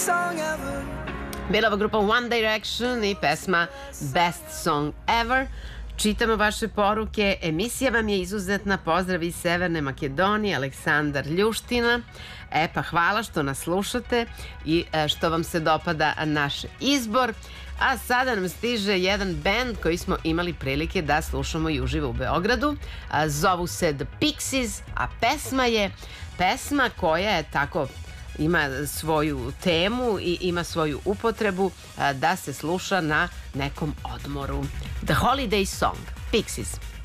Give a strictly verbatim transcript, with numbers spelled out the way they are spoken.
Bila ova grupa One Direction i pesma Best Song Ever. Čitamo vaše poruke. Emisija vam je izuzetna. Pozdrav iz Severne Makedonije, Aleksandar Ljuština. E pa hvala što nas slušate i što vam se dopada naš izbor. A sada nam stiže jedan band koji smo imali prilike da slušamo i uživo u Beogradu. Zovu se The Pixies, a pesma je pesma koja je tako ima svoju temu i ima svoju upotrebu da se sluša na nekom odmoru. The Holiday Song, Pixies.